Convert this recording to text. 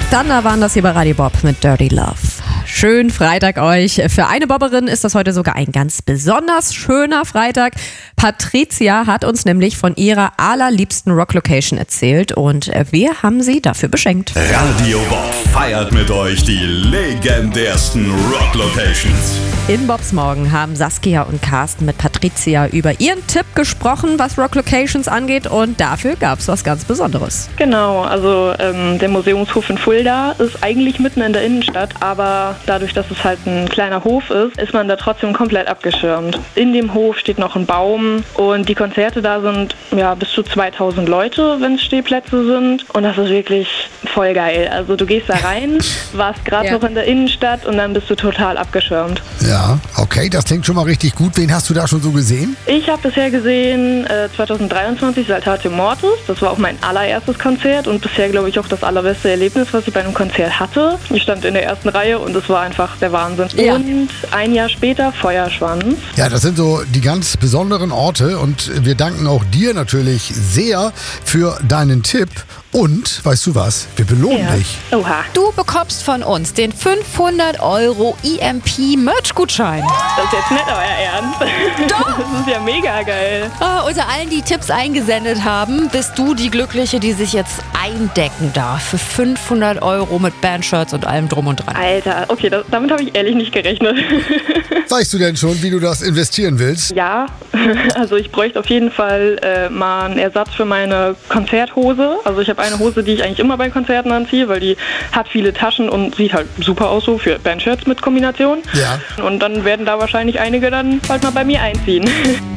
Thunder waren das hier bei Radio Bob mit Dirty Love. Schönen Freitag euch. Für eine Bobberin ist das heute sogar ein ganz besonders schöner Freitag. Patricia hat uns nämlich von ihrer allerliebsten Rock-Location erzählt und wir haben sie dafür beschenkt. Radio Bob feiert mit euch die legendärsten Rock-Locations. In Bobs Morgen haben Saskia und Carsten mit Patricia über ihren Tipp gesprochen, was Rock-Locations angeht, und dafür gab es was ganz Besonderes. Genau, also der Museumshof in Fulda ist eigentlich mitten in der Innenstadt, aber dadurch, dass es halt ein kleiner Hof ist, ist man da trotzdem komplett abgeschirmt. In dem Hof steht noch ein Baum und die Konzerte da sind bis zu 2000 Leute, wenn es Stehplätze sind, und das ist wirklich voll geil. Also du gehst da rein, warst gerade noch in der Innenstadt und dann bist du total abgeschirmt. Ja, okay, das klingt schon mal richtig gut. Wen hast du da schon so gesehen? Ich habe bisher gesehen 2023 Saltatio Mortis. Das war auch mein allererstes Konzert und bisher, glaube ich, auch das allerbeste Erlebnis, was ich bei einem Konzert hatte. Ich stand in der ersten Reihe und es war einfach der Wahnsinn. Ja. Und ein Jahr später Feuerschwanz. Ja, das sind so die ganz besonderen Orte und wir danken auch dir natürlich sehr für deinen Tipp. Und, weißt du was, wir belohnen dich. Oha. Du bekommst von uns den 500 € EMP-Merch-Gutschein. Das ist jetzt nicht euer Ernst. Doch. Das ist ja mega geil. Unter allen, die Tipps eingesendet haben, bist du die Glückliche, die sich jetzt eindecken darf für 500 € mit Bandshirts und allem drum und dran. Alter, okay, damit habe ich ehrlich nicht gerechnet. Weißt du denn schon, wie du das investieren willst? Ja, also ich bräuchte auf jeden Fall mal einen Ersatz für meine Konzerthose. Also ich habe eine Hose, die ich eigentlich immer bei Konzerten anziehe, weil die hat viele Taschen und sieht halt super aus so für Bandshirts mit Kombination. Ja. Und dann werden da wahrscheinlich einige dann bald mal bei mir einziehen.